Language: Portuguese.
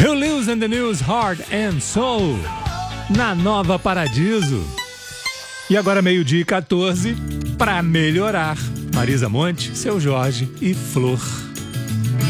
Who Lives in the News, Heart and Soul, na Nova Paradiso. E agora 12h14, pra melhorar. Marisa Monte, Seu Jorge e Flor.